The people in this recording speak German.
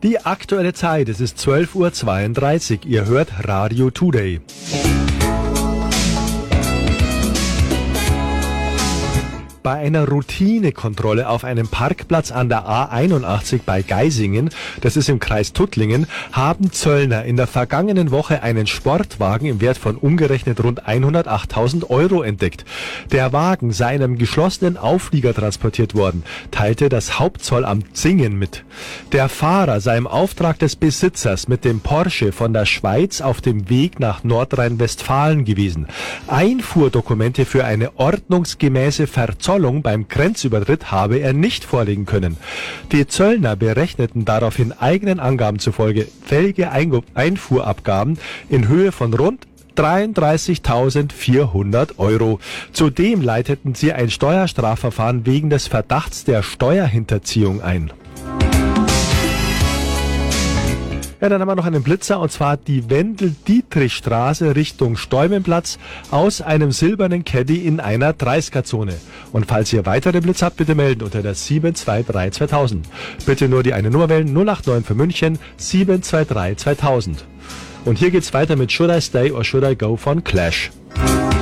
Die aktuelle Zeit, es ist 12:32 Uhr. Ihr hört Radio Today. Bei einer Routinekontrolle auf einem Parkplatz an der A81 bei Geisingen, das ist im Kreis Tuttlingen, haben Zöllner in der vergangenen Woche einen Sportwagen im Wert von umgerechnet rund 108.000 Euro entdeckt. Der Wagen sei in einem geschlossenen Auflieger transportiert worden, teilte das Hauptzollamt Singen mit. Der Fahrer sei im Auftrag des Besitzers mit dem Porsche von der Schweiz auf dem Weg nach Nordrhein-Westfalen gewesen. Einfuhrdokumente für eine ordnungsgemäße Verzollung beim Grenzübertritt habe er nicht vorlegen können. Die Zöllner berechneten daraufhin eigenen Angaben zufolge fällige Einfuhrabgaben in Höhe von rund 33.400 Euro. Zudem leiteten sie ein Steuerstrafverfahren wegen des Verdachts der Steuerhinterziehung ein. Ja, dann haben wir noch einen Blitzer, und zwar die Wendel-Dietrich-Straße Richtung Steumenplatz aus einem silbernen Caddy in einer 30er-Zone. Und falls ihr weitere Blitz habt, bitte melden unter der 723 2000. Bitte nur die eine Nummer wählen, 089 für München, 723 2000. Und hier geht's weiter mit Should I Stay or Should I Go von Clash.